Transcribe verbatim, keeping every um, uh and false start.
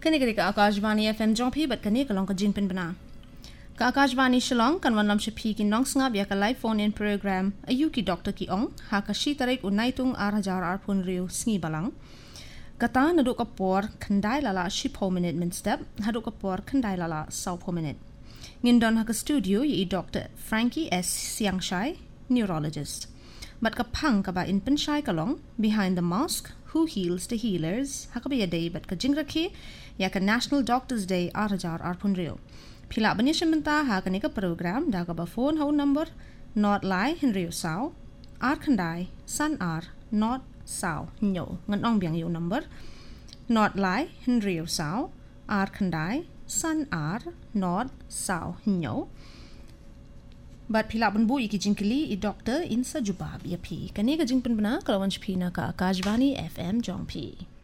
kini kini ka Akashvani F M jongpi bat kini kalong ka jinpin bana. Ka Akashvani Shillong kan wan lam shapi ki nong snga bia ka live phone in program ayu ki doctor ki ong ha ka shi tarik unai tung ar hajar ar pun riu sngi balang. Kata naduk ka por kandai lala shi po minute min step haduk ka por kandai lala sau po minute. Ngindon ha ka studio yi Doctor Frankie S. Siangshai, neurologist. But ka pang ka ba in penshai kalong behind the mask. Who heals the healers? Hakabiya day but ka jingraki ya ka National Doctors Day arajar arpunrio. Pila banisha menta ha ka nika program da ka ba phone ho number not lie henrio sao ar kandai san ar not sao nyo ngan ong biang yo number not lie henrio sao ar kandai san ar not sao nyo. But pila pun bu iki jingkili i doctor insa jubab ya pi. Kani ka jingpin bana kalawan shpi na ka Akashvani F M jong pi.